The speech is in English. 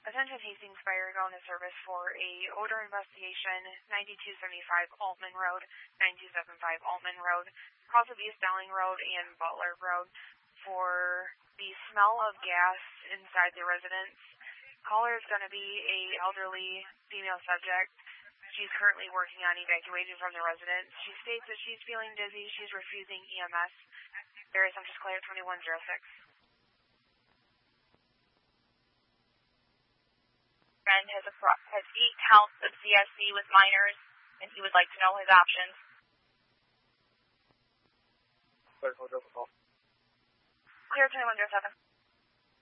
Attention Hastings Fire, go into service for a odor investigation, 9275 Altman Road, 9275 Altman Road, across of East Dowling Road and Butler Road for the smell of gas inside the residence. Caller is going to be a elderly female subject. She's currently working on evacuating from the residence. She states that she's feeling dizzy. She's refusing EMS. There is just clear 2106. Friend has 8 counts of CSC with minors, and he would like to know his options. Clear 2107.